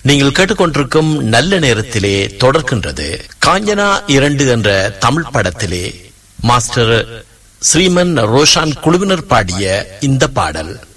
நீங்கள் கேட்டுக்கொண்டிருக்கும் நல்ல நேரத்திலே தொடர்கின்றது. காஞ்சனா 2 என்ற தமிழ் படத்திலே மாஸ்டர் ஸ்ரீமன் ரோஷான் குழுவினர் பாடிய இந்த பாடல்.